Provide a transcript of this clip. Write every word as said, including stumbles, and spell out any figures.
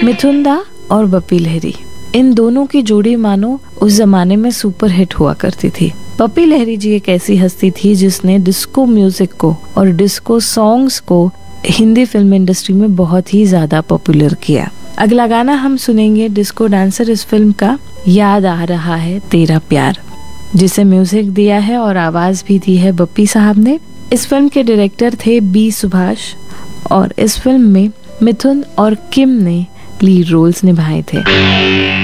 मिथुन दा और बप्पी लहरी, इन दोनों की जोड़ी मानो उस जमाने में सुपर हिट हुआ करती थी। बप्पी लहरी जी एक ऐसी हस्ती थी जिसने डिस्को म्यूजिक को और डिस्को सॉन्ग्स को हिंदी फिल्म इंडस्ट्री में बहुत ही ज्यादा पॉपुलर किया। अगला गाना हम सुनेंगे डिस्को डांसर इस फिल्म का, याद आ रहा है तेरा प्यार, जिसे म्यूजिक दिया है और आवाज भी दी है बप्पी साहब ने। इस फिल्म के डायरेक्टर थे बी सुभाष और इस फिल्म में मिथुन और किम ने लीड रोल्स निभाए थे।